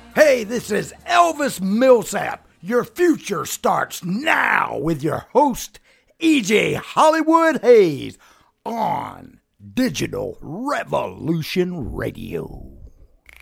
Hey, this is Elvis Millsap. Your future starts now with your host, E.J. Hollywood Hayes, on Digital Revolution Radio.